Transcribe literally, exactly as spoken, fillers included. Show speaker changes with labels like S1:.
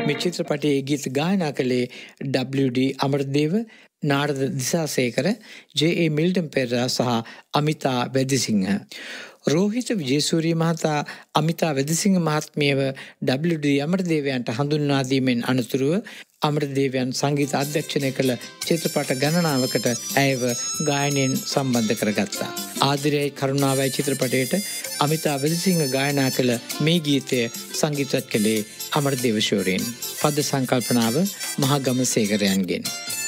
S1: මේ චිත්‍රපටයේ ගීත ගායනා කළේ ඩබ්ලිව් ඩී අමරදේව, නාරද දිසාසේකර, ජේ ඒ මිල්ටන් පෙරේරා සහ අමිතා වැදිසිංහ. රෝහිත විජේසූරිය මහතා අමිතා වැදිසිංහ මහත්මියව ඩබ්ලිව් ඩී අමරදේවයන්ට හඳුන්වා දීමෙන් අනතුරුව අමරදේවයන් සංගීත අධ්‍යක්ෂණය කළ චිත්‍රපට ගණනාවකට ඇයව ගායනයෙන් සම්බන්ධ කරගත්තා. ආදරයයි කරුණාවයි චිත්‍රපටයට අමිතා වැදිසිංහ ගායනා කළ මේ ගීතය සංගීතවත් කළේ අමරදේව ශූරීන්. පද සංකල්පනාව මහගම සේකරයන්ගෙන්.